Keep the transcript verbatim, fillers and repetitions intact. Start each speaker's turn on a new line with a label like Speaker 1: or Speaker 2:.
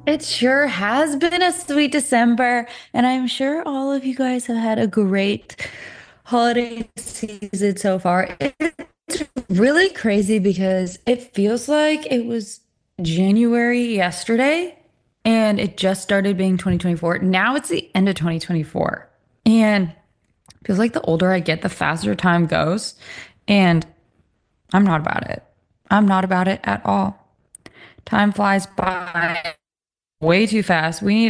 Speaker 1: It sure has been a sweet December, and I'm sure all of you guys have had a great holiday season so far. It's really crazy because it feels like it was January yesterday and it just started being twenty twenty-four. Now it's the end of twenty twenty-four. And it feels like the older I get, the faster time goes. And I'm not about it. I'm not about it at all. Time flies by way too fast. We need